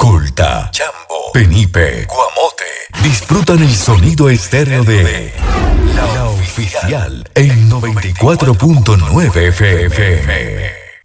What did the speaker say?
Colta, Chambo, Penipe, Guamote. Disfrutan el sonido estéreo de La Oficial en 94.9 FM.